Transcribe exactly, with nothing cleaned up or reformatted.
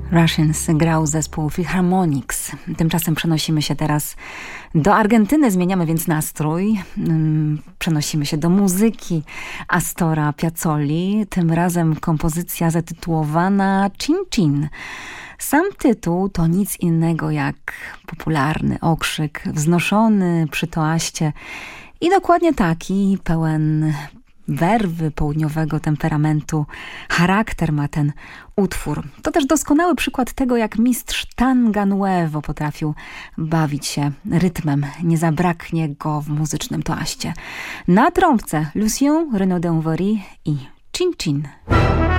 Russians grał zespół Philharmonics. Tymczasem przenosimy się teraz do Argentyny, zmieniamy więc nastrój. Przenosimy się do muzyki Astora Piazzolli. Tym razem kompozycja zatytułowana Chin Chin. Sam tytuł to nic innego jak popularny okrzyk wznoszony przy toaście i dokładnie taki, pełen werwy, południowego temperamentu, charakter ma ten utwór. To też doskonały przykład tego, jak mistrz Tanga Nuevo potrafił bawić się rytmem. Nie zabraknie go w muzycznym toaście. Na trąbce Lucien Renaud d'Anvary i Chin Chin.